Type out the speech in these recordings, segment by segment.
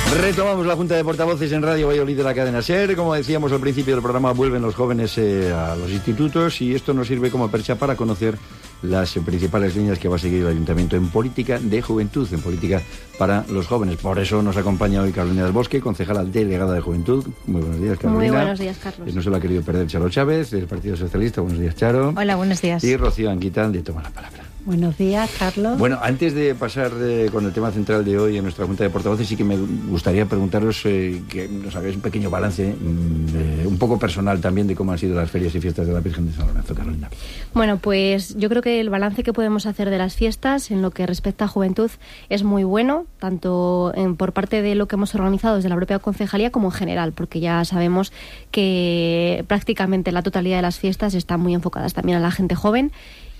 Retomamos la Junta de Portavoces en Radio Valladolid de la cadena SER. Como decíamos al principio del programa, vuelven los jóvenes a los institutos y esto nos sirve como percha para conocer las principales líneas que va a seguir el Ayuntamiento en política de juventud, en política para los jóvenes. Por eso nos acompaña hoy Carolina del Bosque, concejala delegada de Juventud. Muy buenos días, Carolina. Muy buenos días, Carlos. No se lo ha querido perder Charo Chávez, del Partido Socialista. Buenos días, Charo. Hola, buenos días. Y Rocío Anguita, de Toma la Palabra. Buenos días, Carlos. Bueno, antes de pasar con el tema central de hoy en nuestra Junta de Portavoces, sí que me gustaría preguntaros que nos hagáis un pequeño balance, un poco personal también, de cómo han sido las ferias y fiestas de la Virgen de San Lorenzo, Carolina. Bueno, pues yo creo que el balance que podemos hacer de las fiestas en lo que respecta a juventud es muy bueno, tanto por parte de lo que hemos organizado desde la propia concejalía como en general, porque ya sabemos que prácticamente la totalidad de las fiestas están muy enfocadas también a la gente joven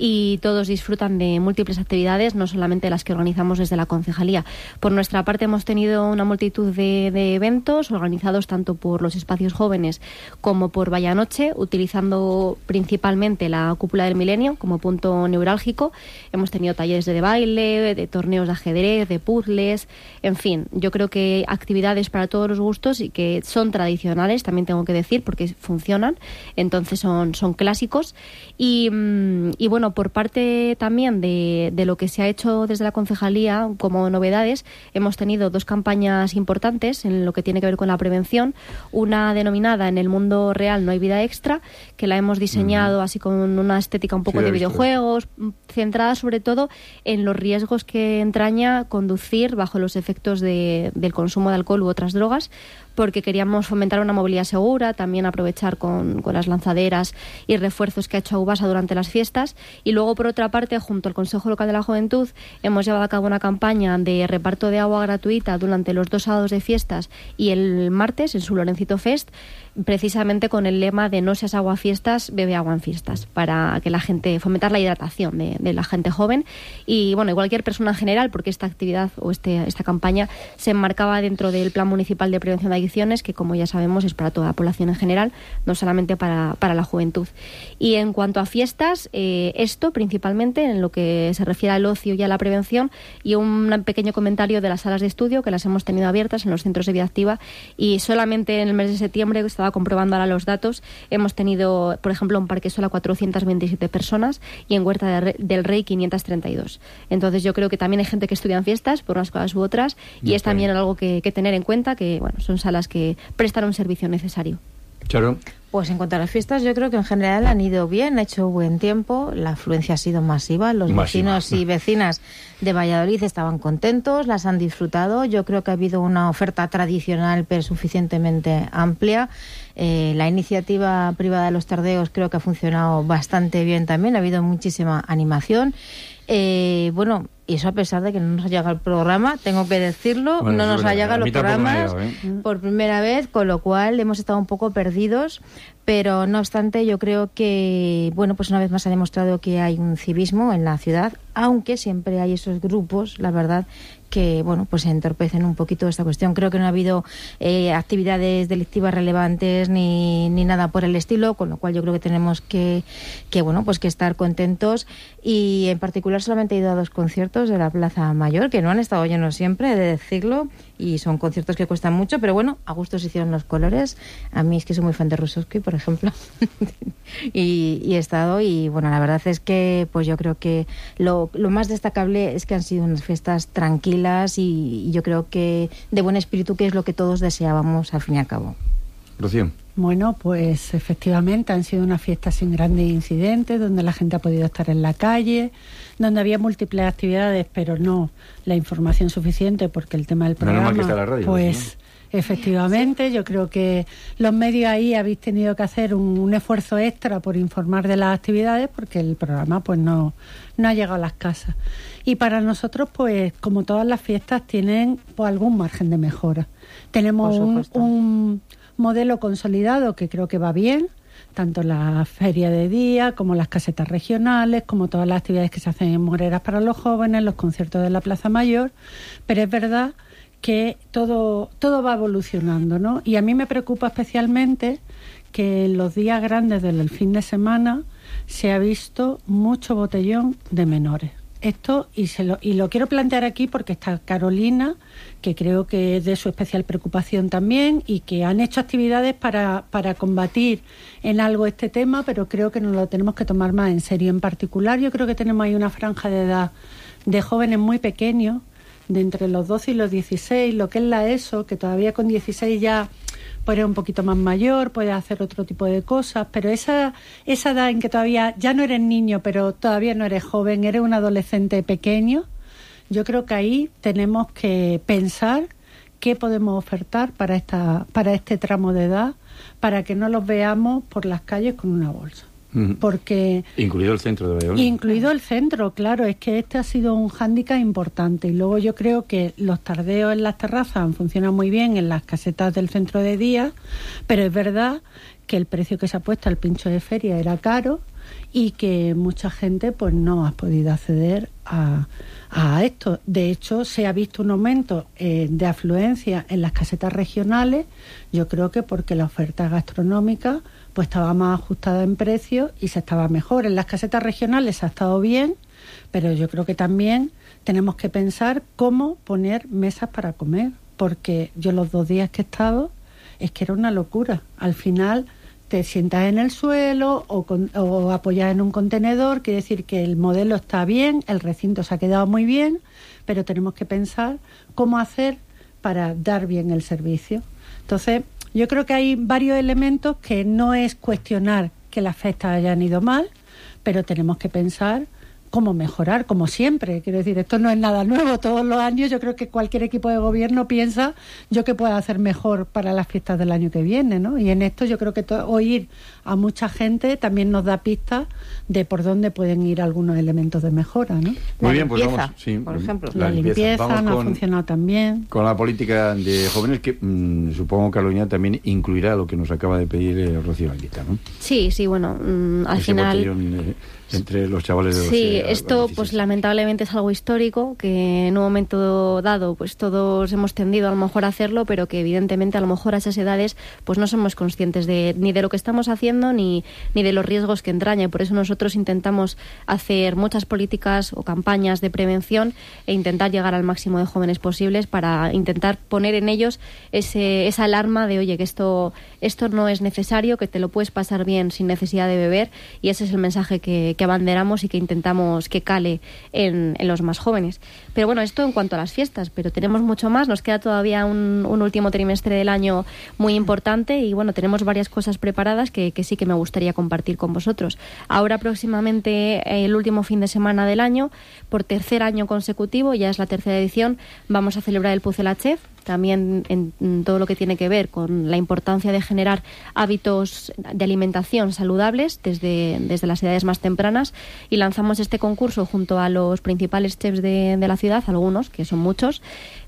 y todos disfrutan de múltiples actividades, no solamente las que organizamos desde la concejalía. Por nuestra parte hemos tenido una multitud de eventos organizados tanto por los espacios jóvenes como por Vallanoche, utilizando principalmente la Cúpula del Milenio como punto neurálgico. Hemos tenido talleres de baile, de torneos de ajedrez, de puzzles, en fin, yo creo que actividades para todos los gustos y que son tradicionales, también tengo que decir, porque funcionan, entonces son clásicos. Y bueno, por parte también de lo que se ha hecho desde la concejalía como novedades, hemos tenido dos campañas importantes en lo que tiene que ver con la prevención. Una denominada En el mundo real no hay vida extra, que la hemos diseñado así con una estética un poco de videojuegos, centrada sobre todo en los riesgos que entraña conducir bajo los efectos del consumo de alcohol u otras drogas, porque queríamos fomentar una movilidad segura, también aprovechar con las lanzaderas y refuerzos que ha hecho Aubasa durante las fiestas. Y luego, por otra parte, junto al Consejo Local de la Juventud, hemos llevado a cabo una campaña de reparto de agua gratuita durante los 2 sábados de fiestas y el martes en su Lorencito Fest, precisamente con el lema de no seas agua fiestas, bebe agua en fiestas, para que la gente, fomentar la hidratación de la gente joven y bueno, y cualquier persona en general, porque esta actividad o esta campaña se enmarcaba dentro del Plan Municipal de Prevención de Adicciones, que como ya sabemos es para toda la población en general, no solamente para la juventud. Y en cuanto a fiestas, esto principalmente en lo que se refiere al ocio y a la prevención, y un pequeño comentario de las salas de estudio que las hemos tenido abiertas en los centros de vida activa, y solamente en el mes de septiembre, que estaba comprobando ahora los datos, hemos tenido, por ejemplo, en Parquesola 427 personas y en Huerta del Rey 532. Entonces yo creo que también hay gente que estudia en fiestas por unas cosas u otras y es también algo que tener en cuenta, que bueno, son salas que prestan un servicio necesario. Charo. Pues en cuanto a las fiestas, yo creo que en general han ido bien, ha hecho buen tiempo, la afluencia ha sido masiva, los vecinos y vecinas de Valladolid estaban contentos, las han disfrutado, yo creo que ha habido una oferta tradicional pero suficientemente amplia. La iniciativa privada de los tardeos creo que ha funcionado bastante bien también, ha habido muchísima animación. Bueno, y eso a pesar de que no nos ha llegado el programa, tengo que decirlo, no nos ha llegado los programas por primera vez, con lo cual hemos estado un poco perdidos, pero no obstante yo creo que, bueno, pues una vez más ha demostrado que hay un civismo en la ciudad, aunque siempre hay esos grupos, la verdad, que bueno, pues entorpecen un poquito esta cuestión. Creo que no ha habido actividades delictivas relevantes ni nada por el estilo, con lo cual yo creo que tenemos que bueno, pues que estar contentos, y en particular solamente he ido a 2 conciertos de la Plaza Mayor, que no han estado llenos siempre, he de decirlo, y son conciertos que cuestan mucho, pero bueno, a gusto se hicieron los colores. A mí es que soy muy fan de Rusowski, por ejemplo, y he estado, y bueno, la verdad es que pues yo creo que lo más destacable es que han sido unas fiestas tranquilas y yo creo que de buen espíritu, que es lo que todos deseábamos al fin y al cabo. Rocío. Bueno, pues efectivamente han sido unas fiestas sin grandes incidentes, donde la gente ha podido estar en la calle, donde había múltiples actividades, pero no la información suficiente, porque el tema del programa, que está la radio, pues ¿no? Efectivamente, yo creo que los medios ahí habéis tenido que hacer un esfuerzo extra por informar de las actividades, porque el programa pues no ha llegado a las casas. Y para nosotros, pues como todas las fiestas, tienen pues algún margen de mejora. Tenemos un modelo consolidado que creo que va bien, tanto la feria de día como las casetas regionales, como todas las actividades que se hacen en Moreras para los jóvenes, los conciertos de la Plaza Mayor, pero es verdad que todo va evolucionando, ¿no? Y a mí me preocupa especialmente que en los días grandes del fin de semana se ha visto mucho botellón de menores. esto, y lo quiero plantear aquí porque está Carolina, que creo que es de su especial preocupación también, y que han hecho actividades para combatir en algo este tema, pero creo que nos lo tenemos que tomar más en serio. En particular, yo creo que tenemos ahí una franja de edad de jóvenes muy pequeños, de entre los 12 y los 16, lo que es la ESO, que todavía con 16 ya pues eres un poquito más mayor, puedes hacer otro tipo de cosas, pero esa edad en que todavía ya no eres niño, pero todavía no eres joven, eres un adolescente pequeño, yo creo que ahí tenemos que pensar qué podemos ofertar para este tramo de edad, para que no los veamos por las calles con una bolsa. Porque incluido el centro de Valladolid. Incluido el centro, claro, es que este ha sido un hándicap importante. Y luego yo creo que los tardeos en las terrazas han funcionado muy bien en las casetas del centro de día, pero es verdad que el precio que se ha puesto al pincho de feria era caro y que mucha gente pues no ha podido acceder a esto. De hecho, se ha visto un aumento de afluencia en las casetas regionales, yo creo que porque la oferta gastronómica pues estaba más ajustada en precio y se estaba mejor. En las casetas regionales ha estado bien, pero yo creo que también tenemos que pensar cómo poner mesas para comer, porque yo los 2 días que he estado es que era una locura. Al final te sientas en el suelo o apoyas en un contenedor, quiere decir que el modelo está bien, el recinto se ha quedado muy bien, pero tenemos que pensar cómo hacer para dar bien el servicio. Entonces, yo creo que hay varios elementos que no es cuestionar que las fiestas hayan ido mal, pero tenemos que pensar cómo mejorar, como siempre. Quiero decir, esto no es nada nuevo. Todos los años yo creo que cualquier equipo de gobierno piensa yo qué puedo hacer mejor para las fiestas del año que viene, ¿no? Y en esto yo creo que oír a mucha gente también nos da pistas de por dónde pueden ir algunos elementos de mejora, ¿no? Muy bien, pues vamos, por ejemplo. La limpieza no ha funcionado tan bien. Con la política de jóvenes que supongo Carolina también incluirá lo que nos acaba de pedir Rocío Anguita, ¿no? Sí, bueno, al final entre los chavales de los esto pues lamentablemente es algo histórico que en un momento dado pues todos hemos tendido a lo mejor a hacerlo, pero que evidentemente a lo mejor a esas edades pues no somos conscientes ni de lo que estamos haciendo ni de los riesgos que entraña, y por eso nosotros intentamos hacer muchas políticas o campañas de prevención e intentar llegar al máximo de jóvenes posibles para intentar poner en ellos esa alarma de oye, que esto no es necesario, que te lo puedes pasar bien sin necesidad de beber, y ese es el mensaje que abanderamos y que intentamos que cale en los más jóvenes. Pero bueno, esto en cuanto a las fiestas, pero tenemos mucho más, nos queda todavía un último trimestre del año muy importante y bueno, tenemos varias cosas preparadas que sí que me gustaría compartir con vosotros. Ahora próximamente, el último fin de semana del año, por 3er año consecutivo, ya es la 3ª edición, vamos a celebrar el Puzzle a Chef, también en todo lo que tiene que ver con la importancia de generar hábitos de alimentación saludables desde las edades más tempranas, y lanzamos este concurso junto a los principales chefs de la ciudad, algunos, que son muchos,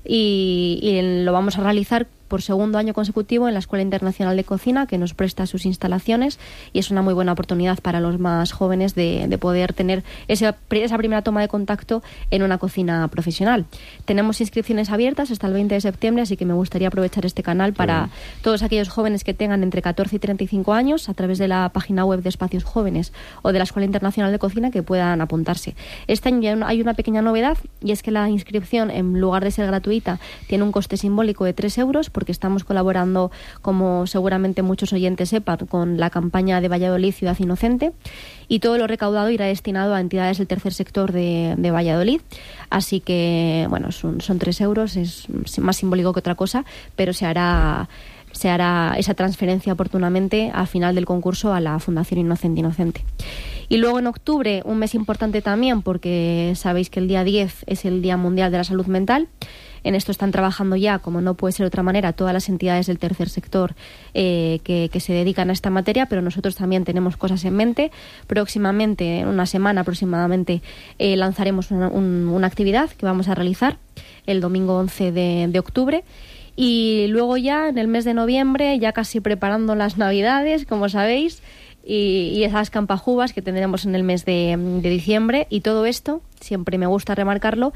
y lo vamos a realizar por 2º año consecutivo en la Escuela Internacional de Cocina, que nos presta sus instalaciones, y es una muy buena oportunidad para los más jóvenes de poder tener esa primera toma de contacto en una cocina profesional. Tenemos inscripciones abiertas hasta el 20 de septiembre, así que me gustaría aprovechar este canal para todos aquellos jóvenes que tengan entre 14 y 35 años, a través de la página web de Espacios Jóvenes o de la Escuela Internacional de Cocina, que puedan apuntarse. Este año ya hay una pequeña novedad, y es que la inscripción, en lugar de ser gratuita, tiene un coste simbólico de 3 euros, porque estamos colaborando, como seguramente muchos oyentes sepan, con la campaña de Valladolid Ciudad Inocente, y todo lo recaudado irá destinado a entidades del tercer sector de Valladolid. Así que, bueno, son 3 euros, es más simbólico que otra cosa, pero se hará esa transferencia oportunamente al final del concurso a la Fundación Inocente. Y luego en octubre, un mes importante también, porque sabéis que el día 10 es el Día Mundial de la Salud Mental. En esto están trabajando ya, como no puede ser de otra manera, todas las entidades del tercer sector que se dedican a esta materia, pero nosotros también tenemos cosas en mente. Próximamente, en una semana aproximadamente, lanzaremos una actividad que vamos a realizar el domingo 11 de octubre. Y luego ya en el mes de noviembre, ya casi preparando las Navidades, como sabéis, y esas campajubas que tendremos en el mes de diciembre, y todo esto, siempre me gusta remarcarlo,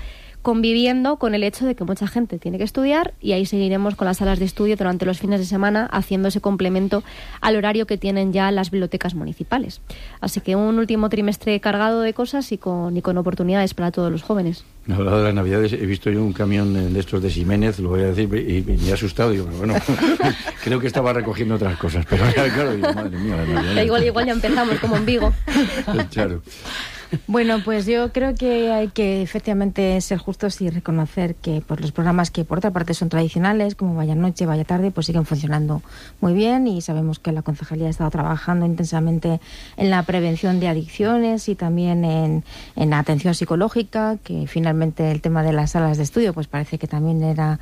conviviendo con el hecho de que mucha gente tiene que estudiar, y ahí seguiremos con las salas de estudio durante los fines de semana, haciendo ese complemento al horario que tienen ya las bibliotecas municipales. Así que un último trimestre cargado de cosas y con oportunidades para todos los jóvenes. Hablado de las Navidades, he visto yo un camión de estos de Ximénez, lo voy a decir, y me he asustado. Digo, bueno, creo que estaba recogiendo otras cosas, pero claro, digo, madre mía, las Navidades. Igual ya empezamos como en Vigo. Claro. Bueno, pues yo creo que hay que efectivamente ser justos y reconocer que pues, los programas que por otra parte son tradicionales, como Vaya Noche, Vaya Tarde, pues siguen funcionando muy bien, y sabemos que la Concejalía ha estado trabajando intensamente en la prevención de adicciones y también en la atención psicológica, que finalmente el tema de las salas de estudio pues parece que también era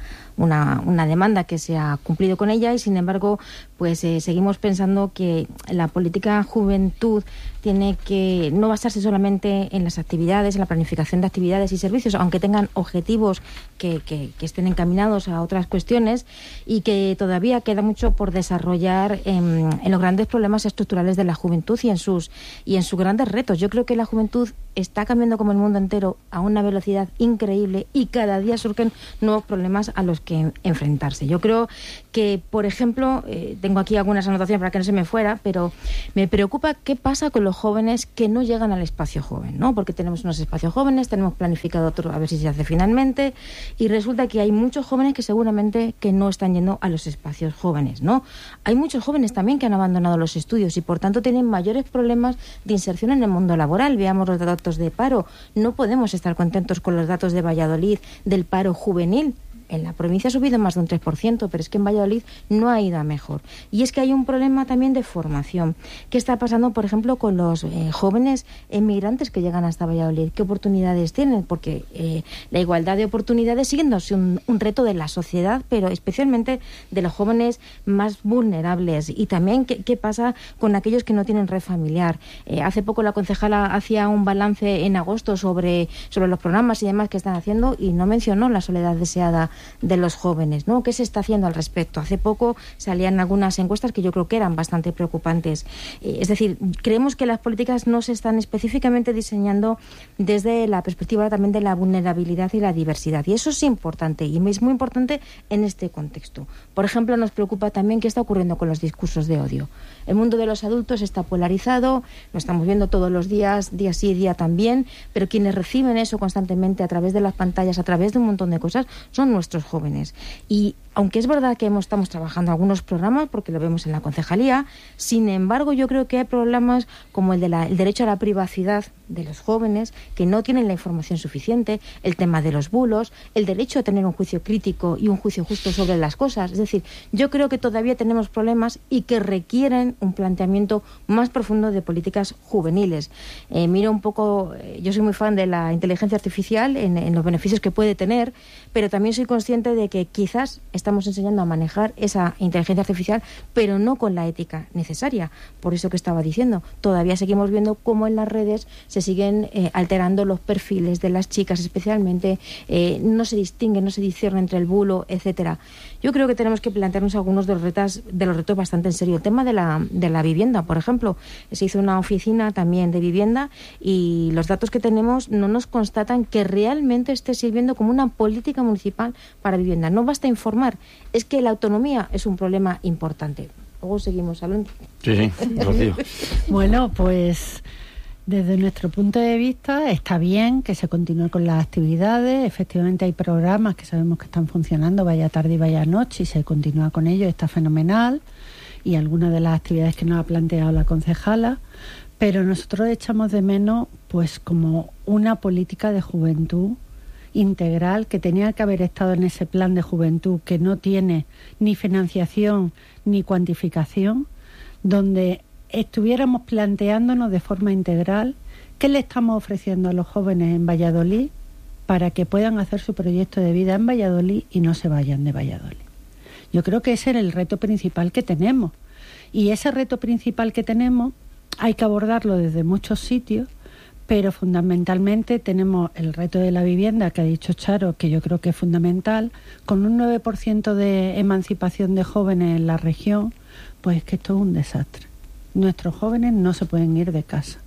una demanda que se ha cumplido con ella, y sin embargo pues seguimos pensando que la política juventud tiene que no basarse solamente en las actividades, en la planificación de actividades y servicios, aunque tengan objetivos que estén encaminados a otras cuestiones, y que todavía queda mucho por desarrollar en los grandes problemas estructurales de la juventud y en sus grandes retos. Yo creo que la juventud está cambiando como el mundo entero a una velocidad increíble, y cada día surgen nuevos problemas a los que enfrentarse. Yo creo que, por ejemplo, tengo aquí algunas anotaciones para que no se me fuera, pero me preocupa qué pasa con los jóvenes que no llegan al espacio joven, ¿no? Porque tenemos unos espacios jóvenes, tenemos planificado otro, a ver si se hace finalmente, y resulta que hay muchos jóvenes que seguramente que no están yendo a los espacios jóvenes, ¿no? Hay muchos jóvenes también que han abandonado los estudios y por tanto tienen mayores problemas de inserción en el mundo laboral. Veamos los datos de paro. No podemos estar contentos con los datos de Valladolid del paro juvenil. En la provincia ha subido más de un 3%, pero es que en Valladolid no ha ido a mejor. Y es que hay un problema también de formación. ¿Qué está pasando, por ejemplo, con los jóvenes emigrantes que llegan hasta Valladolid? ¿Qué oportunidades tienen? Porque la igualdad de oportunidades sigue siendo un reto de la sociedad, pero especialmente de los jóvenes más vulnerables. Y también, ¿qué pasa con aquellos que no tienen red familiar? Hace poco la concejala hacía un balance en agosto sobre los programas y demás que están haciendo, y no mencionó la soledad deseada de los jóvenes, ¿no? ¿Qué se está haciendo al respecto? Hace poco salían algunas encuestas que yo creo que eran bastante preocupantes. Es decir, creemos que las políticas no se están específicamente diseñando desde la perspectiva también de la vulnerabilidad y la diversidad. Y eso es importante, y es muy importante en este contexto. Por ejemplo, nos preocupa también qué está ocurriendo con los discursos de odio. El mundo de los adultos está polarizado, lo estamos viendo todos los días, día sí, día también, pero quienes reciben eso constantemente a través de las pantallas, a través de un montón de cosas, son nuestros jóvenes. Y aunque es verdad que estamos trabajando algunos programas, porque lo vemos en la concejalía, sin embargo yo creo que hay problemas como el derecho a la privacidad de los jóvenes, que no tienen la información suficiente, el tema de los bulos, el derecho a tener un juicio crítico y un juicio justo sobre las cosas. Es decir, yo creo que todavía tenemos problemas y que requieren un planteamiento más profundo de políticas juveniles. Miro un poco, yo soy muy fan de la inteligencia artificial en los beneficios que puede tener, pero también soy consciente de que quizás estamos enseñando a manejar esa inteligencia artificial, pero no con la ética necesaria. Por eso que estaba diciendo, todavía seguimos viendo cómo en las redes se siguen alterando los perfiles de las chicas, especialmente no se distingue, no se discierne entre el bulo, etcétera. Yo creo que tenemos que plantearnos algunos de los retos bastante en serio. El tema de la vivienda, por ejemplo, se hizo una oficina también de vivienda, y los datos que tenemos no nos constatan que realmente esté sirviendo como una política municipal para vivienda. No basta informar, es que la autonomía es un problema importante. Luego seguimos hablando. Sí, Rocío. Bueno, pues desde nuestro punto de vista está bien que se continúe con las actividades. Efectivamente hay programas que sabemos que están funcionando, Vaya Tarde y Vaya Noche, y se continúa con ello, está fenomenal, y algunas de las actividades que nos ha planteado la concejala, pero nosotros echamos de menos pues como una política de juventud integral que tenía que haber estado en ese plan de juventud que no tiene ni financiación ni cuantificación, donde estuviéramos planteándonos de forma integral qué le estamos ofreciendo a los jóvenes en Valladolid para que puedan hacer su proyecto de vida en Valladolid y no se vayan de Valladolid. Yo creo que ese es el reto principal que tenemos, y ese reto principal que tenemos hay que abordarlo desde muchos sitios, pero fundamentalmente tenemos el reto de la vivienda, que ha dicho Charo, que yo creo que es fundamental. Con un 9% de emancipación de jóvenes en la región, pues es que esto es un desastre. Nuestros jóvenes no se pueden ir de casa.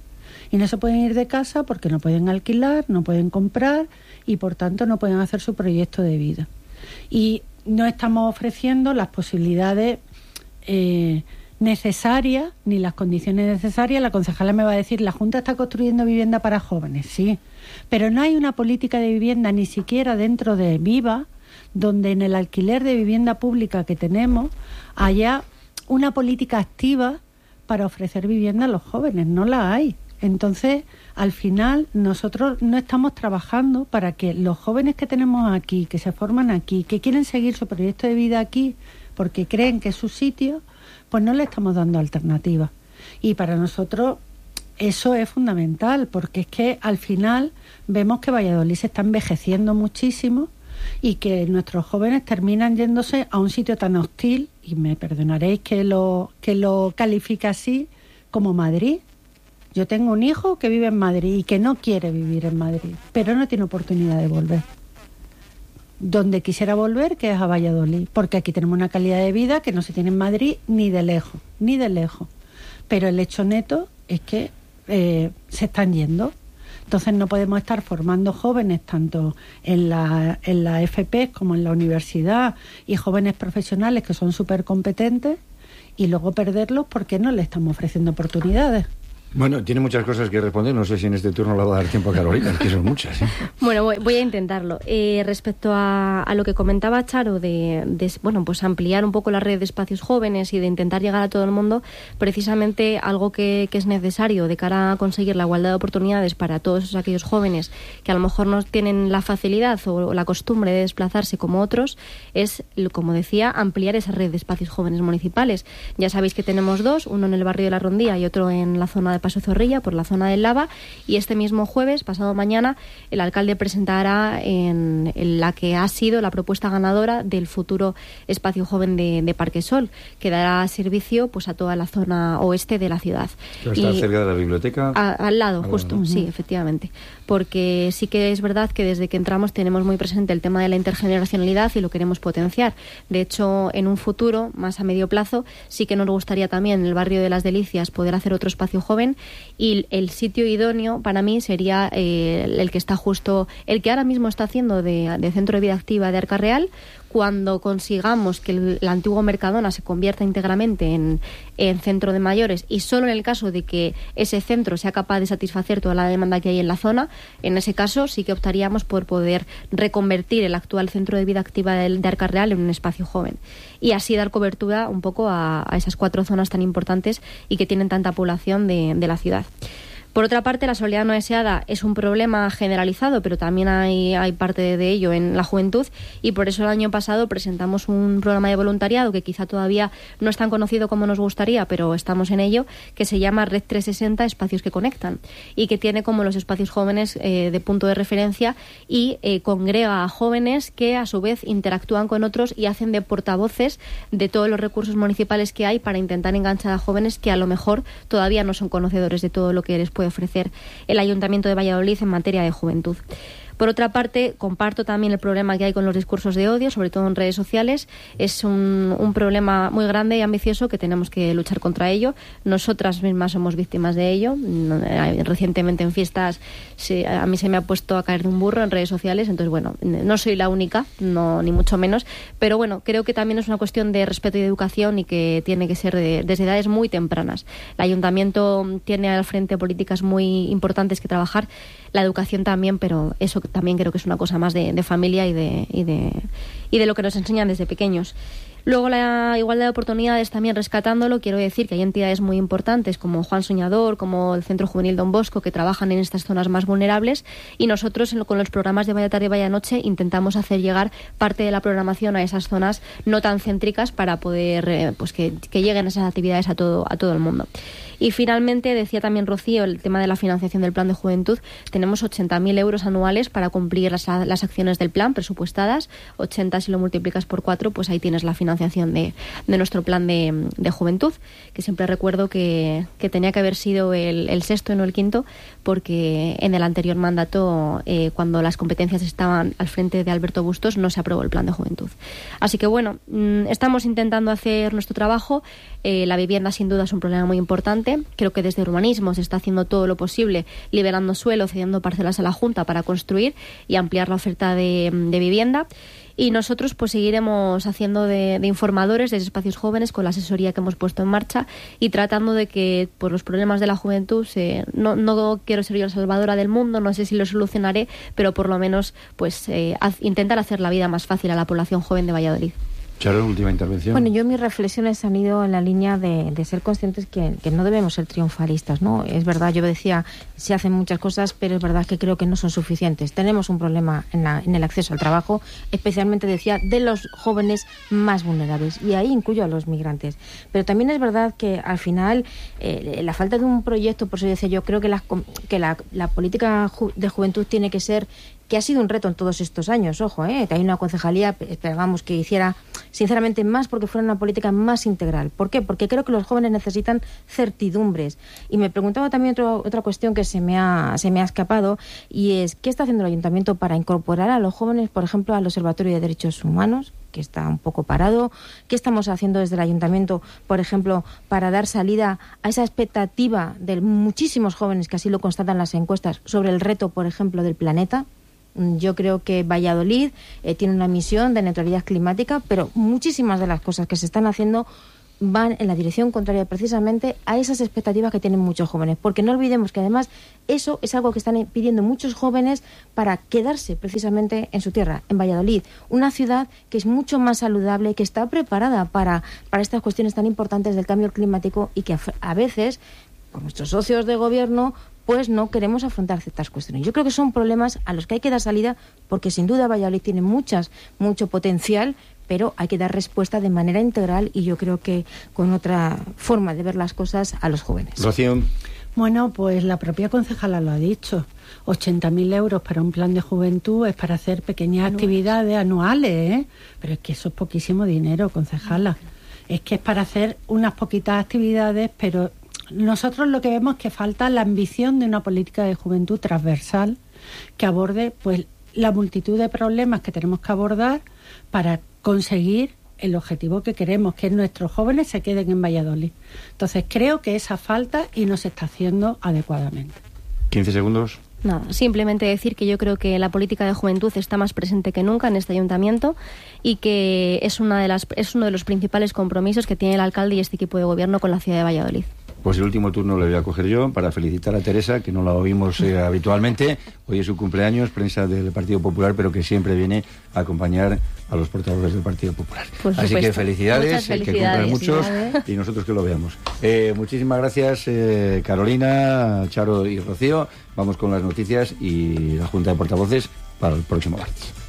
Y no se pueden ir de casa porque no pueden alquilar, no pueden comprar y por tanto no pueden hacer su proyecto de vida. Y no estamos ofreciendo las posibilidades necesarias ni las condiciones necesarias. La concejala me va a decir, la Junta está construyendo vivienda para jóvenes, sí, pero no hay una política de vivienda ni siquiera dentro de Viva, donde en el alquiler de vivienda pública que tenemos haya una política activa para ofrecer vivienda a los jóvenes. No la hay. Entonces, al final, nosotros no estamos trabajando para que los jóvenes que tenemos aquí, que se forman aquí, que quieren seguir su proyecto de vida aquí porque creen que es su sitio, pues no le estamos dando alternativas. Y para nosotros eso es fundamental, porque es que al final vemos que Valladolid se está envejeciendo muchísimo y que nuestros jóvenes terminan yéndose a un sitio tan hostil, y me perdonaréis que lo califique así, como Madrid. Yo tengo un hijo que vive en Madrid y que no quiere vivir en Madrid, pero no tiene oportunidad de volver. Donde quisiera volver, que es a Valladolid, porque aquí tenemos una calidad de vida que no se tiene en Madrid ni de lejos, ni de lejos. Pero el hecho neto es que se están yendo. Entonces no podemos estar formando jóvenes tanto en la FP como en la universidad, y jóvenes profesionales que son súper competentes, y luego perderlos porque no les estamos ofreciendo oportunidades. Bueno, tiene muchas cosas que responder. No sé si en este turno le va a dar tiempo a Carolina, es que son muchas, ¿eh? Bueno, voy a intentarlo. Respecto a lo que comentaba Charo de pues ampliar un poco la red de espacios jóvenes y de intentar llegar a todo el mundo, precisamente algo que es necesario de cara a conseguir la igualdad de oportunidades para todos aquellos jóvenes que a lo mejor no tienen la facilidad o la costumbre de desplazarse como otros, es, como decía, ampliar esa red de espacios jóvenes municipales. Ya sabéis que tenemos dos, uno en el barrio de La Rondía y otro en la zona de Paso Zorrilla, por la zona del Lava, y este mismo jueves, pasado mañana, el alcalde presentará en la que ha sido la propuesta ganadora del futuro espacio joven de Parque Sol, que dará servicio pues a toda la zona oeste de la ciudad. ¿Está cerca de la biblioteca? Al lado, justo, sí, efectivamente. Porque sí que es verdad que desde que entramos tenemos muy presente el tema de la intergeneracionalidad y lo queremos potenciar. De hecho, en un futuro, más a medio plazo, sí que nos gustaría también en el barrio de Las Delicias poder hacer otro espacio joven, y el sitio idóneo para mí sería el que está justo, el que ahora mismo está haciendo de Centro de Vida Activa de Arca Real. Cuando consigamos que el antiguo Mercadona se convierta íntegramente en centro de mayores, y solo en el caso de que ese centro sea capaz de satisfacer toda la demanda que hay en la zona, en ese caso sí que optaríamos por poder reconvertir el actual Centro de Vida Activa de Arca Real en un espacio joven, y así dar cobertura un poco a esas 4 zonas tan importantes y que tienen tanta población de la ciudad. Por otra parte, la soledad no deseada es un problema generalizado, pero también hay parte de ello en la juventud, y por eso el año pasado presentamos un programa de voluntariado que quizá todavía no es tan conocido como nos gustaría, pero estamos en ello, que se llama Red 360 Espacios que Conectan, y que tiene como los espacios jóvenes de punto de referencia, y congrega a jóvenes que a su vez interactúan con otros y hacen de portavoces de todos los recursos municipales que hay para intentar enganchar a jóvenes que a lo mejor todavía no son conocedores de todo lo que les puede ofrecer el Ayuntamiento de Valladolid en materia de juventud. Por otra parte, comparto también el problema que hay con los discursos de odio, sobre todo en redes sociales. Es un problema muy grande y ambicioso que tenemos que luchar contra ello. Nosotras mismas somos víctimas de ello. Recientemente en fiestas a mí se me ha puesto a caer de un burro en redes sociales. Entonces, bueno, no soy la única, no, ni mucho menos. Pero bueno, creo que también es una cuestión de respeto y de educación, y que tiene que ser desde edades muy tempranas. El Ayuntamiento tiene al frente políticas muy importantes que trabajar, la educación también, pero eso también creo que es una cosa más de familia y de lo que nos enseñan desde pequeños. Luego la igualdad de oportunidades, también rescatándolo, quiero decir que hay entidades muy importantes como Juan Soñador, como el Centro Juvenil Don Bosco, que trabajan en estas zonas más vulnerables, y nosotros con los programas de Vaya Tarde y Vaya Noche intentamos hacer llegar parte de la programación a esas zonas no tan céntricas para poder pues que lleguen esas actividades a todo el mundo. Y finalmente, decía también Rocío, el tema de la financiación del plan de juventud. Tenemos 80.000 euros anuales para cumplir las acciones del plan presupuestadas. 80, si lo multiplicas por 4, pues ahí tienes la financiación financiación de nuestro plan de juventud, que siempre recuerdo que tenía que haber sido el sexto y no el quinto, porque en el anterior mandato, cuando las competencias estaban al frente de Alberto Bustos, no se aprobó el plan de juventud. Así que bueno, estamos intentando hacer nuestro trabajo. La vivienda sin duda es un problema muy importante. Creo que desde urbanismo se está haciendo todo lo posible, liberando suelo, cediendo parcelas a la Junta para construir y ampliar la oferta de vivienda. Y nosotros pues seguiremos haciendo de informadores de espacios jóvenes con la asesoría que hemos puesto en marcha y tratando de que por los problemas de la juventud, no quiero ser yo la salvadora del mundo, no sé si lo solucionaré, pero por lo menos pues intentar hacer la vida más fácil a la población joven de Valladolid. Charo, última intervención. Bueno, yo mis reflexiones han ido en la línea de ser conscientes que no debemos ser triunfalistas, ¿no? Es verdad, yo decía, se hacen muchas cosas, pero es verdad que creo que no son suficientes. Tenemos un problema en el acceso al trabajo, especialmente, decía, de los jóvenes más vulnerables, y ahí incluyo a los migrantes. Pero también es verdad que al final la falta de un proyecto, por eso decía yo, creo que la política de juventud tiene que ser, que ha sido un reto en todos estos años, ojo, que hay una concejalía, esperábamos que hiciera sinceramente más porque fuera una política más integral. ¿Por qué? Porque creo que los jóvenes necesitan certidumbres. Y me preguntaba también otra cuestión que se me ha escapado, y es, ¿qué está haciendo el Ayuntamiento para incorporar a los jóvenes, por ejemplo, al Observatorio de Derechos Humanos, que está un poco parado? ¿Qué estamos haciendo desde el Ayuntamiento, por ejemplo, para dar salida a esa expectativa de muchísimos jóvenes, que así lo constatan las encuestas, sobre el reto, por ejemplo, del planeta? Yo creo que Valladolid tiene una misión de neutralidad climática, pero muchísimas de las cosas que se están haciendo van en la dirección contraria precisamente a esas expectativas que tienen muchos jóvenes. Porque no olvidemos que además eso es algo que están pidiendo muchos jóvenes para quedarse precisamente en su tierra, en Valladolid. Una ciudad que es mucho más saludable, que está preparada para estas cuestiones tan importantes del cambio climático, y que a veces, por nuestros socios de gobierno, pues no queremos afrontar ciertas cuestiones. Yo creo que son problemas a los que hay que dar salida, porque sin duda Valladolid tiene mucho potencial, pero hay que dar respuesta de manera integral, y yo creo que con otra forma de ver las cosas a los jóvenes. Rocío. Bueno, pues la propia concejala lo ha dicho. 80.000 euros para un plan de juventud es para hacer pequeñas actividades anuales, ¿eh? Pero es que eso es poquísimo dinero, concejala. Es que es para hacer unas poquitas actividades, pero nosotros lo que vemos es que falta la ambición de una política de juventud transversal que aborde pues la multitud de problemas que tenemos que abordar para conseguir el objetivo que queremos, que nuestros jóvenes se queden en Valladolid. Entonces creo que esa falta y no se está haciendo adecuadamente. 15 segundos. Nada, simplemente decir que yo creo que la política de juventud está más presente que nunca en este ayuntamiento, y que es uno de los principales compromisos que tiene el alcalde y este equipo de gobierno con la ciudad de Valladolid. Pues el último turno lo voy a coger yo para felicitar a Teresa, que no la oímos habitualmente. Hoy es su cumpleaños, prensa del Partido Popular, pero que siempre viene a acompañar a los portadores del Partido Popular. Así que felicidades, que cumplan muchos, y nosotros que lo veamos. Muchísimas gracias, Carolina, Charo y Rocío. Vamos con las noticias y la Junta de Portavoces para el próximo martes.